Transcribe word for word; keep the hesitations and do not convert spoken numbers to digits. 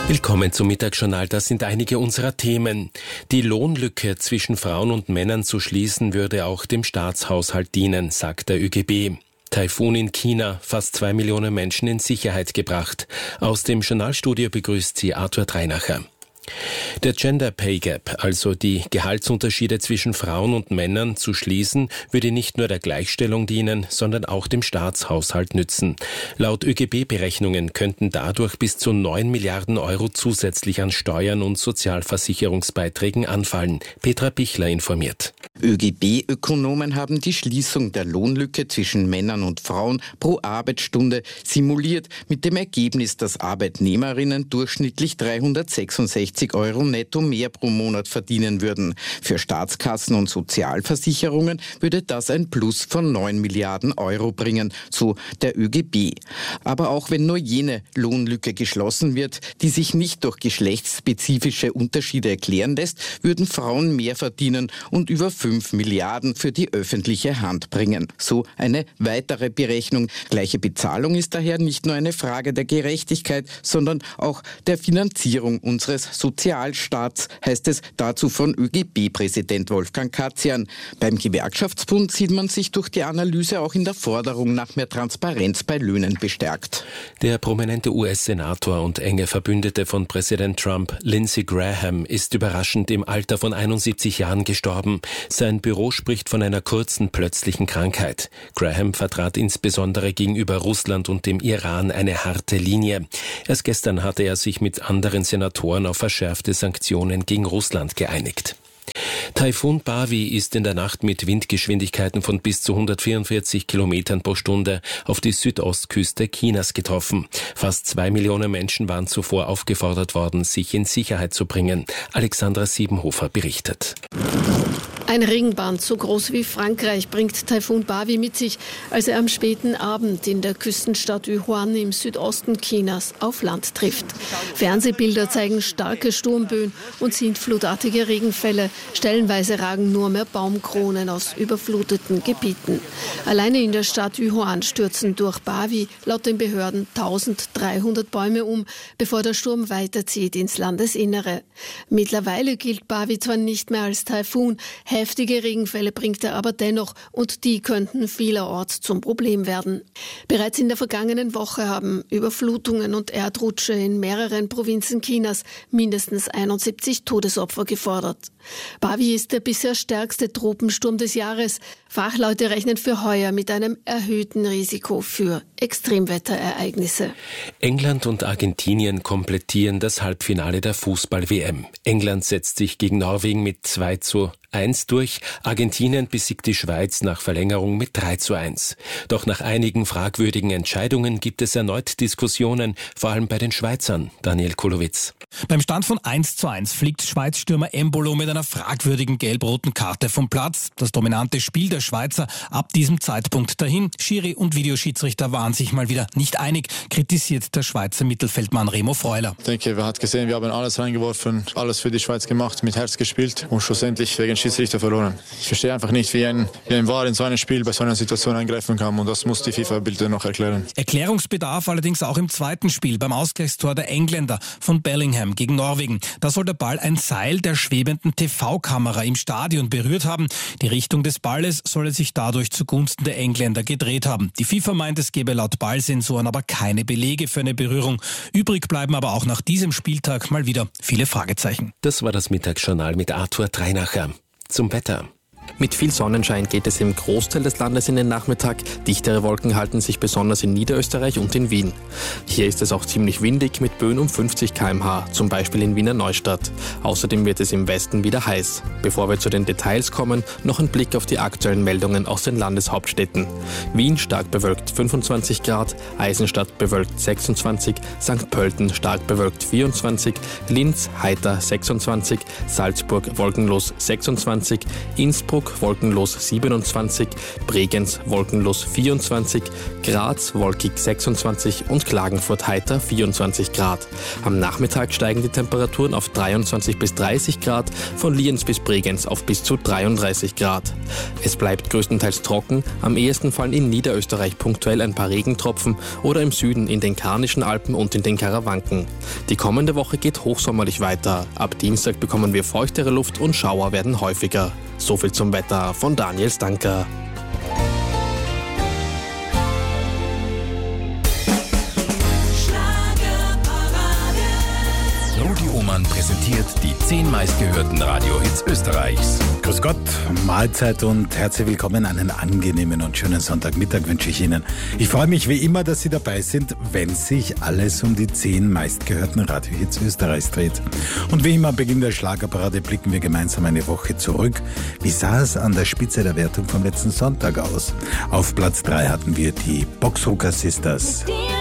Willkommen zum Mittagsjournal. Das sind einige unserer Themen. Die Lohnlücke zwischen Frauen und Männern zu schließen, würde auch dem Staatshaushalt dienen, sagt der Ö G B. Taifun in China, fast zwei Millionen Menschen in Sicherheit gebracht. Aus dem Journalstudio begrüßt sie Arthur Dreinacher. Der Gender Pay Gap, also die Gehaltsunterschiede zwischen Frauen und Männern zu schließen, würde nicht nur der Gleichstellung dienen, sondern auch dem Staatshaushalt nützen. Laut Ö G B-Berechnungen könnten dadurch bis zu neun Milliarden Euro zusätzlich an Steuern und Sozialversicherungsbeiträgen anfallen. Petra Bichler informiert. Ö G B-Ökonomen haben die Schließung der Lohnlücke zwischen Männern und Frauen pro Arbeitsstunde simuliert, mit dem Ergebnis, dass Arbeitnehmerinnen durchschnittlich dreihundertsechsundsechzig Euro netto mehr pro Monat verdienen würden. Für Staatskassen und Sozialversicherungen würde das ein Plus von neun Milliarden Euro bringen, so der Ö G B. Aber auch wenn nur jene Lohnlücke geschlossen wird, die sich nicht durch geschlechtsspezifische Unterschiede erklären lässt, würden Frauen mehr verdienen und über fünf Milliarden für die öffentliche Hand bringen. So eine weitere Berechnung. Gleiche Bezahlung ist daher nicht nur eine Frage der Gerechtigkeit, sondern auch der Finanzierung unseres Sozialstaats, heißt es dazu von Ö G B-Präsident Wolfgang Katzian. Beim Gewerkschaftsbund sieht man sich durch die Analyse auch in der Forderung nach mehr Transparenz bei Löhnen bestärkt. Der prominente U S-Senator und enge Verbündete von Präsident Trump, Lindsey Graham, ist überraschend im Alter von einundsiebzig Jahren gestorben. Sein Büro spricht von einer kurzen, plötzlichen Krankheit. Graham vertrat insbesondere gegenüber Russland und dem Iran eine harte Linie. Erst gestern hatte er sich mit anderen Senatoren auf verschärfte Sanktionen gegen Russland geeinigt. Taifun Bawi ist in der Nacht mit Windgeschwindigkeiten von bis zu hundertvierundvierzig Kilometern pro Stunde auf die Südostküste Chinas getroffen. Fast zwei Millionen Menschen waren zuvor aufgefordert worden, sich in Sicherheit zu bringen. Alexandra Siebenhofer berichtet. Ein Regenband so groß wie Frankreich bringt Taifun Bawi mit sich, als er am späten Abend in der Küstenstadt Yuhuan im Südosten Chinas auf Land trifft. Fernsehbilder zeigen starke Sturmböen und sintflutartige Regenfälle. Stellenweise ragen nur mehr Baumkronen aus überfluteten Gebieten. Alleine in der Stadt Yuhuan stürzen durch Bawi laut den Behörden dreizehnhundert Bäume um, bevor der Sturm weiterzieht ins Landesinnere. Mittlerweile gilt Bawi zwar nicht mehr als Taifun, heftige Regenfälle bringt er aber dennoch und die könnten vielerorts zum Problem werden. Bereits in der vergangenen Woche haben Überflutungen und Erdrutsche in mehreren Provinzen Chinas mindestens einundsiebzig Todesopfer gefordert. Bawi ist der bisher stärkste Tropensturm des Jahres. Fachleute rechnen für heuer mit einem erhöhten Risiko für Extremwetterereignisse. England und Argentinien komplettieren das Halbfinale der Fußball-W M. England setzt sich gegen Norwegen mit zwei zu eins durch. Argentinien besiegt die Schweiz nach Verlängerung mit drei zu eins. Doch nach einigen fragwürdigen Entscheidungen gibt es erneut Diskussionen, vor allem bei den Schweizern. Daniel Kulowitz. Beim Stand von eins zu eins fliegt Schweiz-Stürmer Embolo mit einer fragwürdigen gelb-roten Karte vom Platz. Das dominante Spiel der Schweizer ab diesem Zeitpunkt dahin. Schiri und Videoschiedsrichter waren sich mal wieder nicht einig, kritisiert der Schweizer Mittelfeldmann Remo Freuler. Ich denke, wir hat gesehen, wir haben alles reingeworfen, alles für die Schweiz gemacht, mit Herz gespielt und schlussendlich wegen Schiedsrichter verloren. Ich verstehe einfach nicht, wie ein, wie ein V A R in so einem Spiel bei so einer Situation eingreifen kann und das muss die FIFA bitte noch erklären. Erklärungsbedarf allerdings auch im zweiten Spiel beim Ausgleichstor der Engländer von Bellingham gegen Norwegen. Da soll der Ball ein Seil der schwebenden T V-Kamera im Stadion berührt haben. Die Richtung des Balles solle sich dadurch zugunsten der Engländer gedreht haben. Die FIFA meint, es gebe laut Ballsensoren aber keine Belege für eine Berührung. Übrig bleiben aber auch nach diesem Spieltag mal wieder viele Fragezeichen. Das war das Mittagsjournal mit Arthur Dreinacher. Zum Wetter. Mit viel Sonnenschein geht es im Großteil des Landes in den Nachmittag. Dichtere Wolken halten sich besonders in Niederösterreich und in Wien. Hier ist es auch ziemlich windig mit Böen um fünfzig Kilometer pro Stunde, zum Beispiel in Wiener Neustadt. Außerdem wird es im Westen wieder heiß. Bevor wir zu den Details kommen, noch ein Blick auf die aktuellen Meldungen aus den Landeshauptstädten. Wien stark bewölkt fünfundzwanzig Grad, Eisenstadt bewölkt sechsundzwanzig, Sankt Pölten stark bewölkt vierundzwanzig, Linz heiter sechsundzwanzig, Salzburg wolkenlos sechsundzwanzig, Innsbruck Innsbruck wolkenlos siebenundzwanzig, Bregenz wolkenlos vierundzwanzig, Graz wolkig sechsundzwanzig und Klagenfurt heiter vierundzwanzig Grad. Am Nachmittag steigen die Temperaturen auf dreiundzwanzig bis dreißig Grad, von Lienz bis Bregenz auf bis zu dreiunddreißig Grad. Es bleibt größtenteils trocken, am ehesten fallen in Niederösterreich punktuell ein paar Regentropfen oder im Süden in den Karnischen Alpen und in den Karawanken. Die kommende Woche geht hochsommerlich weiter. Ab Dienstag bekommen wir feuchtere Luft und Schauer werden häufiger. So viel zum Wetter von Daniel Stanker. Rudi Oman präsentiert die zehn meistgehörten Radiohits Österreichs. Grüß Gott, Mahlzeit und herzlich willkommen. Einen angenehmen und schönen Sonntagmittag wünsche ich Ihnen. Ich freue mich wie immer, dass Sie dabei sind, wenn sich alles um die zehn meistgehörten Radiohits Österreichs dreht. Und wie immer am Beginn der Schlagerparade blicken wir gemeinsam eine Woche zurück. Wie sah es an der Spitze der Wertung vom letzten Sonntag aus? Auf Platz drei hatten wir die Boxrucker Sisters.